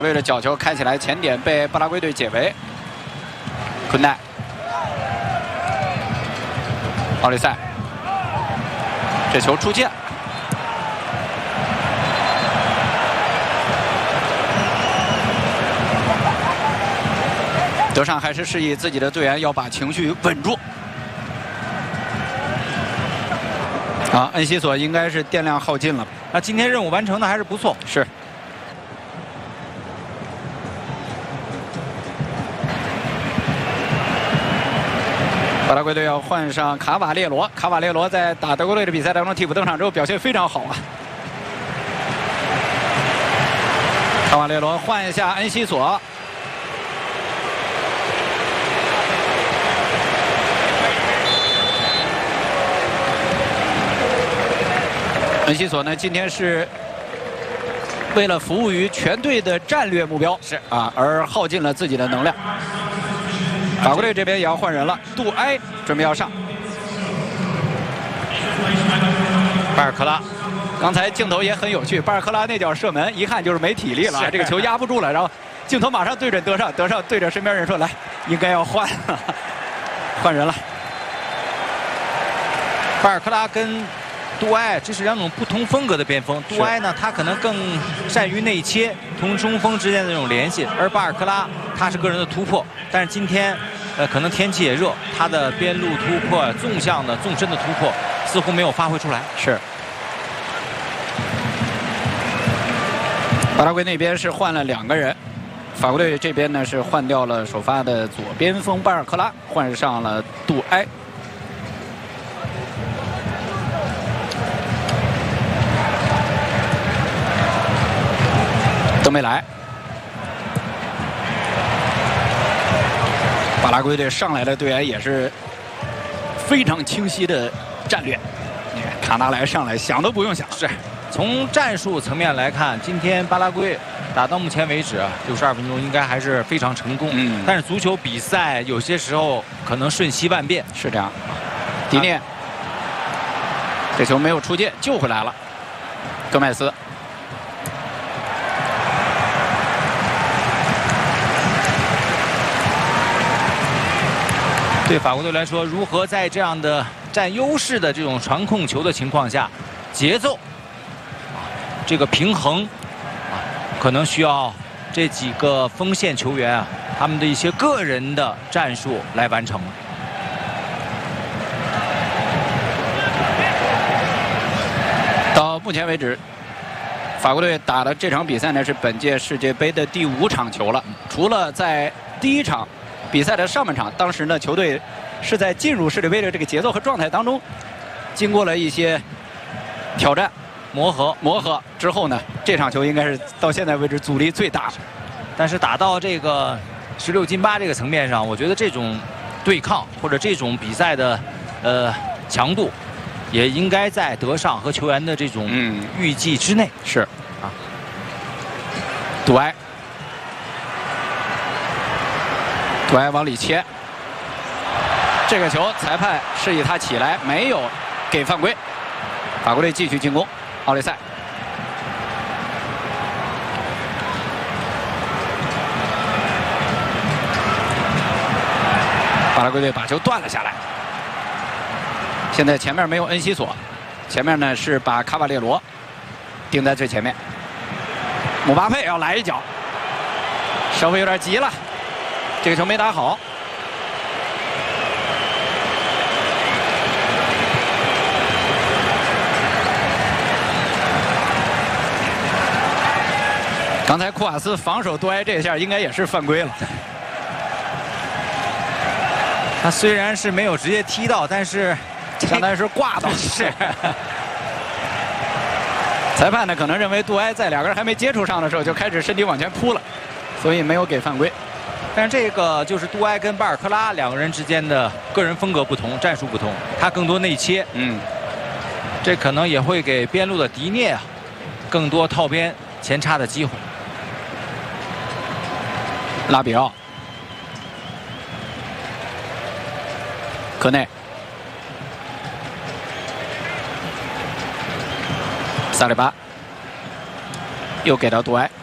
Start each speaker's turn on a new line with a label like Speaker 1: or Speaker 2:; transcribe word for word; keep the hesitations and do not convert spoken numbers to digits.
Speaker 1: 队的角球开起来，前点被巴拉圭队解围。昆奈，奥利塞，这球出界。德尚还是示意自己的队员要把情绪稳住。啊，恩西索应该是电量耗尽了。
Speaker 2: 那今天任务完成的还是不错。
Speaker 1: 是。 巴拉圭队要换上卡瓦列罗，卡瓦列罗在打德国队的比赛当中替补登场之后表现非常好啊。卡瓦列罗换一下恩西索，恩西索呢今天是为了服务于全队的战略目标是啊而耗尽了自己的能量。 法国队这边也要换人了，杜埃准备要上。巴尔克拉，刚才镜头也很有趣，巴尔克拉那脚射门，一看就是没体力了，这个球压不住了，然后镜头马上对准德尚，德尚对着身边人说：“来，应该要换，换人了。”
Speaker 2: 巴尔克拉跟杜埃这是两种不同风格的边锋，杜埃呢他可能更善于内切，同中锋之间的这种联系，而巴尔克拉他是个人的突破，但是今天。 呃，可能天气也热，他的边路突破、纵向的、纵深的突破似乎没有发挥出来。
Speaker 1: 是。巴拉圭那边是换了两个人，法国队这边呢是换掉了首发的左边锋巴尔克拉，换上了杜埃。登贝莱。 巴拉圭队上来的队员也是非常清晰的战略。你看卡纳莱上来想都不用想，
Speaker 2: 是从战术层面来看，今天巴拉圭打到目前为止六十二分钟应该还是非常成功。嗯，但是足球比赛有些时候可能瞬息万变，
Speaker 1: 是这样。迪涅，这球没有出界，救回来了。戈麦斯。
Speaker 2: 对法国队来说，如何在这样的占优势的这种传控球的情况下，节奏啊，这个平衡啊，可能需要这几个锋线球员啊，他们的一些个人的战术来完成了。
Speaker 1: 到目前为止，法国队打的这场比赛呢是本届世界杯的第五场球了，除了在第一场。 比赛的上半场，当时呢，球队是在进入世界杯的这个节奏和状态当中，经过了一些挑战、磨合、磨合之后呢，这场球应该是到现在为止阻力最大的。
Speaker 2: 但是打到这个十六进八这个层面上，我觉得这种对抗或者这种比赛的呃强度，也应该在德尚和球员的这种预计之内。
Speaker 1: 嗯、是啊，杜埃。 杜埃往里切，这个球裁判示意他起来，没有给犯规。法国队继续进攻，奥利塞。巴拉圭队把球断了下来。现在前面没有恩西索，前面呢是把卡瓦列罗盯在最前面。姆巴佩要来一脚，稍微有点急了。 这个球没打好，刚才库瓦斯防守杜埃这一下应该也是犯规了。
Speaker 2: 他虽然是没有直接踢到，但是
Speaker 1: 相当于是挂到是。裁判呢可能认为杜埃在两个人还没接触上的时候就开始身体往前扑了，所以没有给犯规。
Speaker 2: 但是这个就是杜埃跟巴尔克拉两个人之间的个人风格不同，战术不同，他更多内切，嗯，这可能也会给边路的迪涅啊更多套边前插的机会。
Speaker 1: 拉比奥，科内，萨利巴，又给到杜埃。